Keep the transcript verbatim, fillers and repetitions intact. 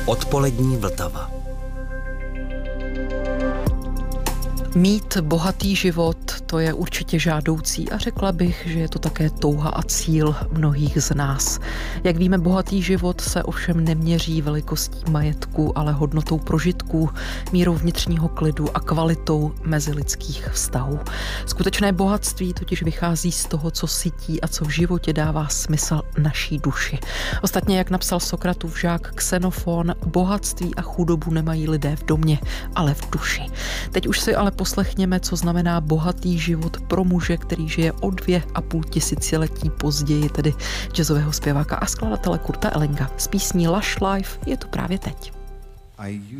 Odpolední Vltava. Mít bohatý život, to je určitě žádoucí a řekla bych, že je to také touha a cíl mnohých z nás. Jak víme, bohatý život se ovšem neměří velikostí majetku, ale hodnotou prožitků, mírou vnitřního klidu a kvalitou mezilidských vztahů. Skutečné bohatství totiž vychází z toho, co sytí a co v životě dává smysl naší duši. Ostatně, jak napsal Sokratův žák Xenofon, bohatství a chudobu nemají lidé v domě, ale v duši. Teď už si ale poslechněme, co znamená bohatý život pro muže, který žije o dvě a půl tisíciletí později, tedy jazzového zpěváka a skladatele Kurta Ellinga. S písní Lush Life je to právě teď.